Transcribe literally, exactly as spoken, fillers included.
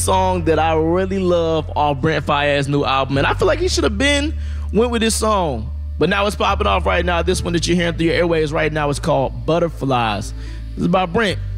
song that I really love off Brent Faiyaz's new album, and I feel like he should have been went with this song, but now it's popping off right now. This one that you're hearing through your airwaves right now is called Butterflies. This is by Brent.